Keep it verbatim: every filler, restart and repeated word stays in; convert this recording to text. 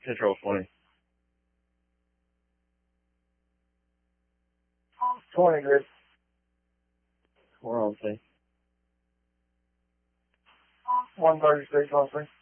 Control twenty. twenty, grid. We're on scene. one thirty-six, on scene.